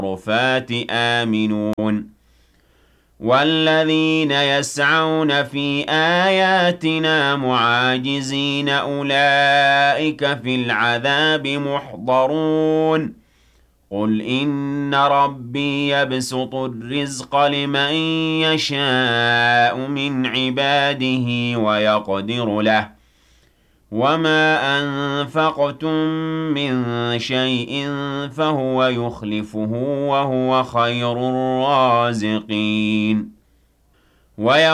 الغرفات آمنون والذين يسعون في آياتنا معاجزين أولئك في العذاب محضرون قل إن ربي يبسط الرزق لمن يشاء من عباده ويقدر له وما أنفقتم من شيء فهو يخلفه وهو خير الرازقين